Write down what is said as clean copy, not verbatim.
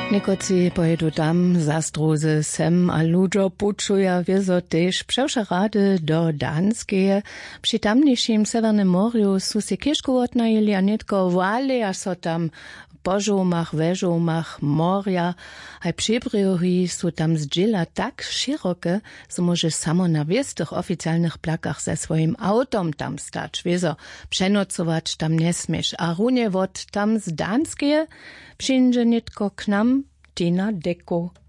Niekoci pojedu tam, zastrozy sem a ludzo pučuja wiezo tež převša rady do Danskeje. Przy tamniejszym Severnym Morju su se kieszkowot najeli a netko waleja so tam pożomach, weżomach, morja, a przybryjohi su tam zdźela tak široke, so może samo na wiestych oficjalnych plakach ze swoim autom tam stać. Wiezo, przenocować tam nie smiesz. A runie wot tam z Danskeje przyjdzie netko k nam Tina Deko.